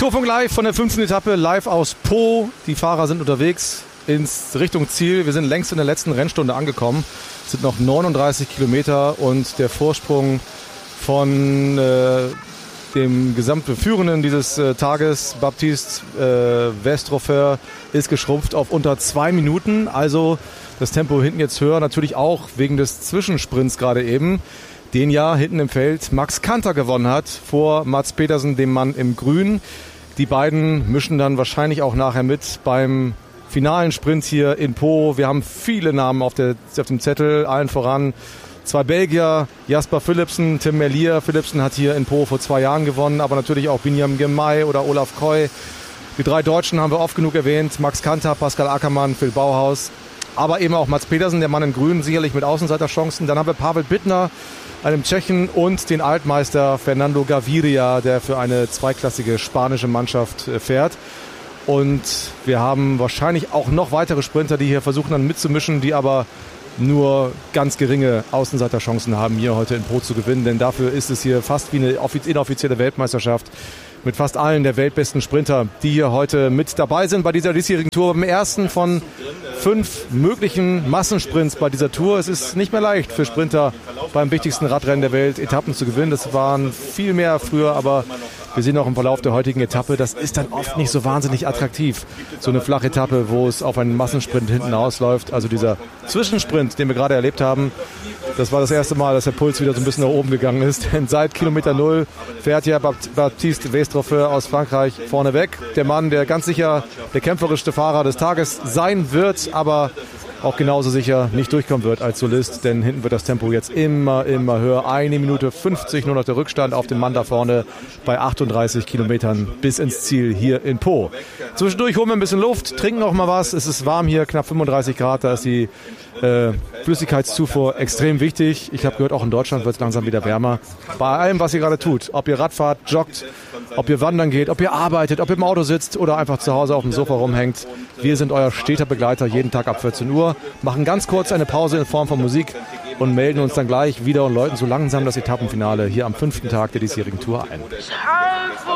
Tourfunk live von der 15. Etappe, live aus Po. Die Fahrer sind unterwegs in Richtung Ziel. Wir sind längst in der letzten Rennstunde angekommen. Es sind noch 39 Kilometer und der Vorsprung von dem Gesamtführenden dieses Tages, Baptiste Westroffer, ist geschrumpft auf unter 2 Minuten. Also das Tempo hinten jetzt höher, natürlich auch wegen des Zwischensprints gerade eben, den ja hinten im Feld Max Kanter gewonnen hat, vor Mads Pedersen, dem Mann im Grün. Die beiden mischen dann wahrscheinlich auch nachher mit beim finalen Sprint hier in Po. Wir haben viele Namen auf dem Zettel, allen voran 2 Belgier, Jasper Philipsen, Tim Merlier. Philipsen hat hier in Po vor 2 Jahren gewonnen, aber natürlich auch Binyam Girmay oder Olaf Koy. Die 3 Deutschen haben wir oft genug erwähnt, Max Kanter, Pascal Ackermann, Phil Bauhaus, aber eben auch Mads Pedersen, der Mann in Grün, sicherlich mit Außenseiterchancen. Dann haben wir Pavel Bittner, einem Tschechen, und den Altmeister Fernando Gaviria, der für eine zweiklassige spanische Mannschaft fährt. Und wir haben wahrscheinlich auch noch weitere Sprinter, die hier versuchen dann mitzumischen, die aber nur ganz geringe Außenseiterchancen haben, hier heute in Po zu gewinnen. Denn dafür ist es hier fast wie eine inoffizielle Weltmeisterschaft mit fast allen der weltbesten Sprinter, die hier heute mit dabei sind bei dieser diesjährigen Tour. Im ersten von 5 möglichen Massensprints bei dieser Tour. Es ist nicht mehr leicht für Sprinter beim wichtigsten Radrennen der Welt Etappen zu gewinnen. Das waren viel mehr früher, aber wir sehen auch im Verlauf der heutigen Etappe, das ist dann oft nicht so wahnsinnig attraktiv. So eine Flachetappe, wo es auf einen Massensprint hinten ausläuft. Also dieser Zwischensprint, den wir gerade erlebt haben, das war das erste Mal, dass der Puls wieder so ein bisschen nach oben gegangen ist. Denn seit Kilometer 0 fährt ja Baptiste Westroffer aus Frankreich vorne weg. Der Mann, der ganz sicher der kämpferischste Fahrer des Tages sein wird, aber auch genauso sicher nicht durchkommen wird als Solist, denn hinten wird das Tempo jetzt immer höher. 1 Minute 50 nur noch der Rückstand auf den Mann da vorne bei 38 Kilometern bis ins Ziel hier in Po. Zwischendurch holen wir ein bisschen Luft, trinken noch mal was. Es ist warm hier, knapp 35 Grad, da ist die Flüssigkeitszufuhr extrem wichtig. Ich habe gehört, auch in Deutschland wird es langsam wieder wärmer. Bei allem, was ihr gerade tut, ob ihr Radfahrt, joggt, ob ihr wandern geht, ob ihr arbeitet, ob ihr im Auto sitzt oder einfach zu Hause auf dem Sofa rumhängt, wir sind euer steter Begleiter jeden Tag ab 14 Uhr, machen ganz kurz eine Pause in Form von Musik und melden uns dann gleich wieder und läuten so langsam das Etappenfinale hier am 5. Tag der diesjährigen Tour ein.